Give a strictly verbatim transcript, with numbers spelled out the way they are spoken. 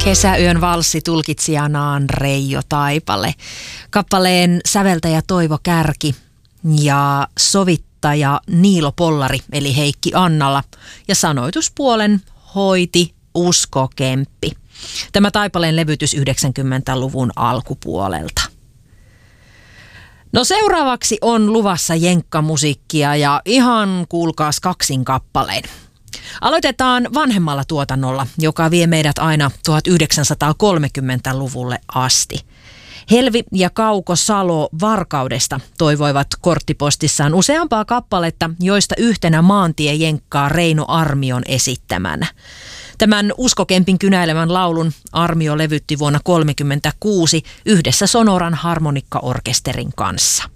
Kesäyön valssi tulkitsijanaan Reijo Taipale. Kappaleen säveltäjä Toivo Kärki ja sovittaja Niilo Pollari eli Heikki Annala ja sanoituspuolen hoiti Usko Kemppi. Tämä Taipaleen levytys yhdeksänkymmentäluvun alkupuolelta. No seuraavaksi on luvassa jenkkamusiikkia ja ihan kuulkaas kaksin kappaleen. Aloitetaan vanhemmalla tuotannolla, joka vie meidät aina tuhatyhdeksänsataakolmekymmentäluvulle asti. Helvi ja Kauko Salo Varkaudesta toivoivat korttipostissaan useampaa kappaletta, joista yhtenä maantiejenkkaa Reino Armion esittämänä. Tämän Usko Kempin kynäilemän laulun Armio levytti vuonna tuhatyhdeksänsataakolmekymmentäkuusi yhdessä Sonoran harmonikkaorkesterin kanssa.